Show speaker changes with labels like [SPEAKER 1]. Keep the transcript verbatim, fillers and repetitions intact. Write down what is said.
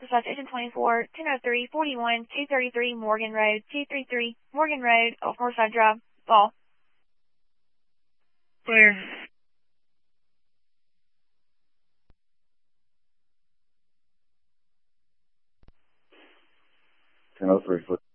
[SPEAKER 1] dispatch agent twenty-four, ten oh three, forty-one, two thirty-three Morgan Road, two thirty-three Morgan Road, off Northside Drive, Ball.
[SPEAKER 2] Clear. ten oh three, foot.